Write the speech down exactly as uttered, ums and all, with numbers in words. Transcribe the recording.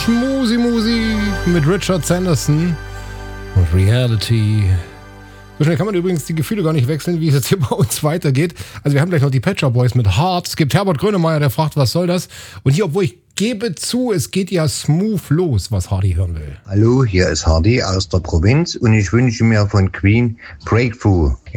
Schmusi-Musi mit Richard Sanderson und Reality. So schnell kann man übrigens die Gefühle gar nicht wechseln, wie es jetzt hier bei uns weitergeht. Also wir haben gleich noch die Pet Shop Boys mit Heart. Es gibt Herbert Grönemeyer, der fragt, was soll das? Und hier, obwohl ich gebe zu, es geht ja smooth los, was Hardy hören will. Hallo, hier ist Hardy aus der Provinz und ich wünsche mir von Queen Breakthrough.